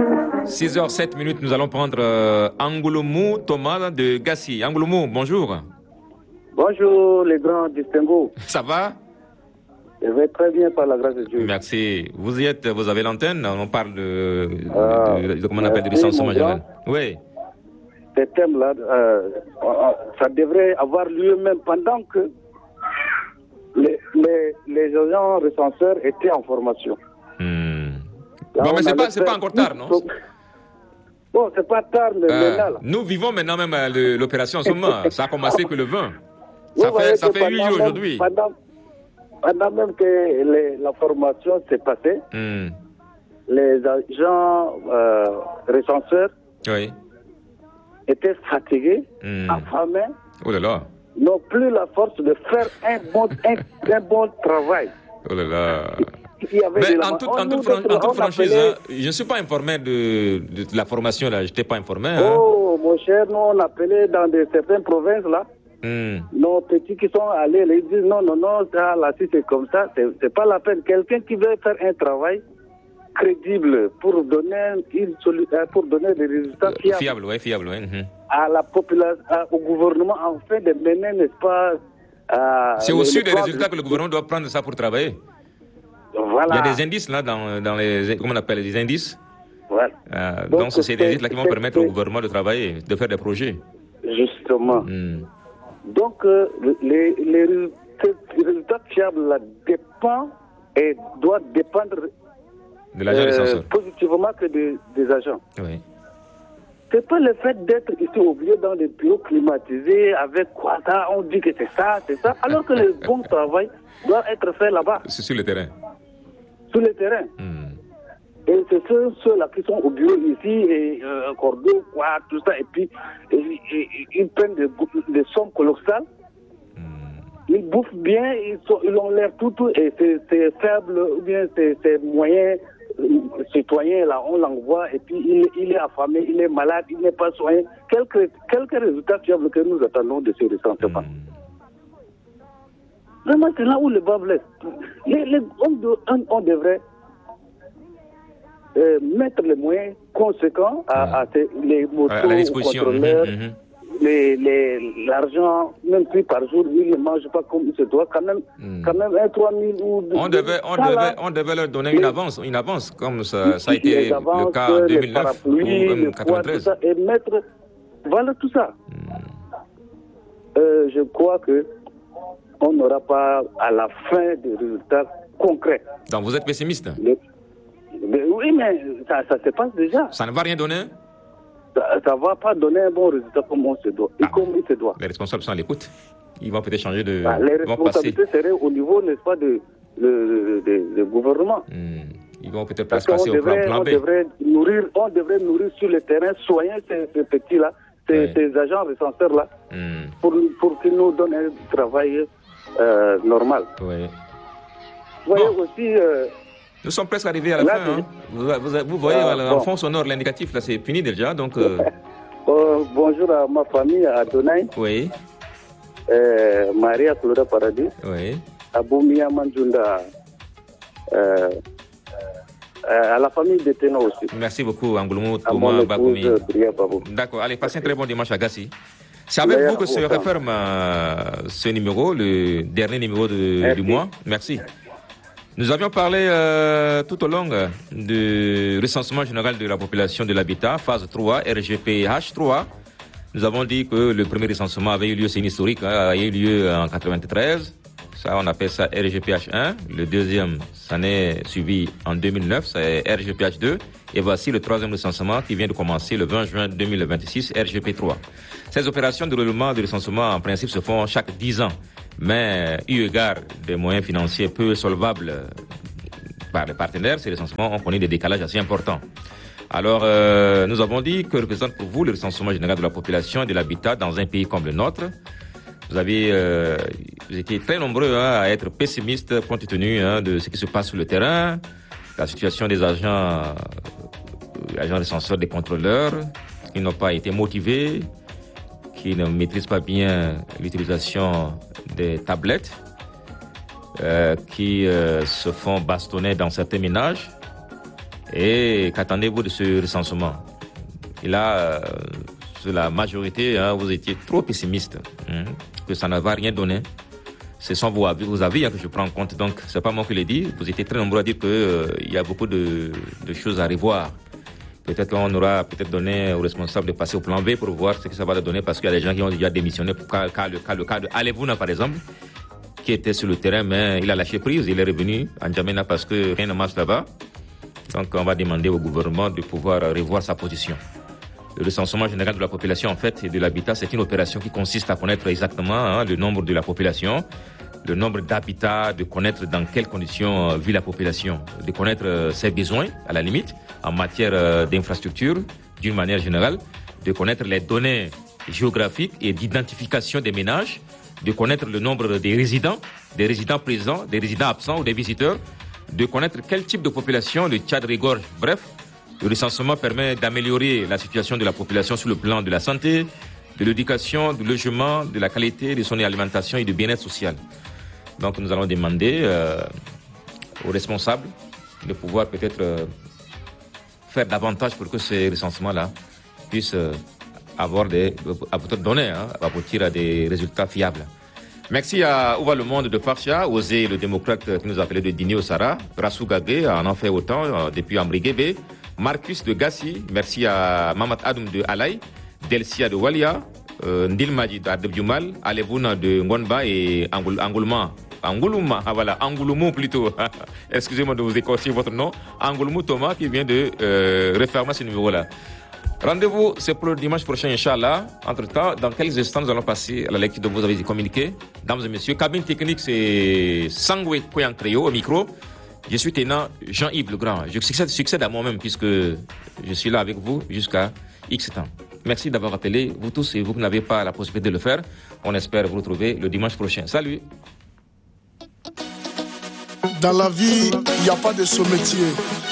6h07, nous allons prendre Angoulomou Thomas de Gassi. Angoulomou, bonjour. Bonjour les grands distingués. Ça va? Je vais très bien par la grâce de Dieu. Merci. Vous avez l'antenne, on parle de comment on appelle, de licenciement général. Oui. Ces thèmes-là, ça devrait avoir lieu même pendant que les agents recenseurs étaient en formation. Là, bon, mais c'est pas encore tard, non? Bon, c'est pas tard, mais maintenant, là. Nous vivons maintenant même l'opération en ce moment. Ça a commencé que le 20. Ça fait 8 jours aujourd'hui. Pendant même que la formation s'est passée, les agents recenseurs étaient fatigués, affamés, n'ont plus la force de faire un bon travail. Oh là là. Mais en toute franchise, je ne suis pas informé de la formation là. Je n'étais pas informé. Oh, mon cher, nous on appelait dans certaines provinces là. Nos petits qui sont allés, ils disent non, ça, là, si c'est comme ça, c'est pas la peine. Quelqu'un qui veut faire un travail crédible pour donner des résultats fiables. Fiable. À la population, au gouvernement, afin de mener, n'est-ce pas, c'est aussi des résultats que le gouvernement doit prendre ça pour travailler. Voilà. Il y a des indices là dans les, comment on appelle, les indices. Voilà. Donc c'est des indices là qui vont permettre au gouvernement de travailler, de faire des projets. Justement. Donc les résultats fiables là dépendent et doivent dépendre de l'agent recenseur positivement que des agents. Oui. C'est pas le fait d'être ici oublié dans des bureaux climatisés avec quoi ça, on dit que c'est ça, alors que le bon travail doit être fait là-bas. C'est sur le terrain. Sur le terrain. Et c'est ceux-là qui sont au bureau ici, et cordeau, quoi, tout ça, et puis ils prennent des sommes colossales. Ils bouffent bien, ils ont l'air tout, et c'est faible, ou bien c'est moyen citoyen, là, on l'envoie, et puis il est affamé, il est malade, il n'est pas soigné. Quelques résultats fiables que nous attendons de ces recensements. Vraiment, c'est là où le bas blesse. On devrait mettre les moyens conséquents à les motos, à la disposition. Contrôleurs, l'argent, même si par jour, ils ne mangent pas comme il se doit, quand même un 3 000 ou... On devait leur donner une avance, comme ça a été le cas en 2009 ou même 93. Et mettre... Voilà tout ça. Je crois que on n'aura pas à la fin des résultats concrets. Donc vous êtes pessimiste? Oui, mais ça se passe déjà. Ça ne va rien donner? Ça ne va pas donner un bon résultat comme on se doit. Comme il se doit. Les responsables sont à l'écoute. Ils vont peut-être changer de... les responsabilités seraient au niveau, n'est-ce pas, de gouvernement. Ils vont peut-être passer au plan B. On devrait nourrir sur le terrain, soigner ces petits-là, ces agents recenseurs-là, pour qu'ils nous donnent un travail normal. Oui. Vous voyez aussi... nous sommes presque arrivés à la fin. Vous voyez, en fond sonore, l'indicatif, là, c'est fini déjà. Donc, bonjour à ma famille, à Donaï. Oui. Maria Clora Paradis. Oui. Aboumia Manjunda. À la famille de Teno aussi. Merci beaucoup, Angoulomou Thomas Bakoumi. D'accord, allez, passez un très bon dimanche à Gassi. C'est avec vous que se referme ce numéro, le dernier numéro du mois. Merci. Nous avions parlé tout au long du recensement général de la population de l'habitat, phase 3, RGPH 3. Nous avons dit que le premier recensement avait eu lieu, c'est une historique, a eu lieu en 93. Ça, on appelle ça RGPH 1. Le deuxième, ça n'est suivi en 2009, c'est RGPH 2. Et voici le troisième recensement qui vient de commencer le 20 juin 2026, RGP 3. Ces opérations de règlement de recensement, en principe, se font chaque 10 ans. Mais, eu égard des moyens financiers peu solvables par les partenaires, ces recensements ont connu des décalages assez importants. Alors, nous avons dit que représente pour vous le recensement général de la population et de l'habitat dans un pays comme le nôtre. Vous étiez très nombreux à être pessimistes compte tenu de ce qui se passe sur le terrain, la situation des agents recenseurs, des contrôleurs, qui n'ont pas été motivés, qui ne maîtrisent pas bien l'utilisation des tablettes, qui se font bastonner dans certains ménages Et qu'attendez-vous de ce recensement? Et là, sur la majorité, vous étiez trop pessimiste, que ça ne va rien donner. Ce sont vos avis que je prends en compte. Donc, c'est pas moi qui l'ai dit. Vous étiez très nombreux à dire qu'il y a beaucoup de choses à revoir. Peut-être qu'on aura donné aux responsables de passer au plan B pour voir ce que ça va donner, parce qu'il y a des gens qui ont déjà démissionné. Le cas de Alevuna, par exemple, qui était sur le terrain, mais il a lâché prise. Il est revenu en N'Djamena parce que rien ne marche là-bas. Donc, on va demander au gouvernement de pouvoir revoir sa position. Le recensement général de la population, en fait, et de l'habitat, c'est une opération qui consiste à connaître exactement le nombre de la population, le nombre d'habitats, de connaître dans quelles conditions vit la population, de connaître ses besoins, à la limite, en matière d'infrastructure, d'une manière générale, de connaître les données géographiques et d'identification des ménages, de connaître le nombre des résidents présents, des résidents absents ou des visiteurs, de connaître quel type de population le Tchad regorge. Bref, le recensement permet d'améliorer la situation de la population sur le plan de la santé, de l'éducation, du logement, de la qualité de son alimentation et du bien-être social. Donc nous allons demander aux responsables de pouvoir peut-être faire davantage pour que ces recensements-là puissent aboutir à des résultats fiables. Merci à Ouva Le Monde de Farsha, Osé le démocrate qui nous appelait de Dini Osara, Rassou Gagé en en fait autant depuis Ambriguébé, Marcus de Gassi, merci à Mamat Adoum de Alaï, Delcia de Walia, Ndil Maji d'Adebdjoumal, Alevuna de Ngonba et Angouluma, voilà, Angoulumou plutôt, excusez-moi de vous écorcher votre nom, Angoulumou Thomas qui vient de refermer ce numéro-là. Rendez-vous, c'est pour le dimanche prochain, Inch'Allah. Entre-temps, dans quelques instants, nous allons passer à la lecture de vos avis et communiqués. Dames et messieurs, cabine technique, c'est Sangwe Koyankreyo au micro. Je suis tenant Jean-Yves Legrand. Je succède à moi-même puisque je suis là avec vous jusqu'à X temps. Merci d'avoir appelé, vous tous, et vous qui n'avez pas la possibilité de le faire. On espère vous retrouver le dimanche prochain. Salut. Dans la vie, il n'y a pas de sommetier.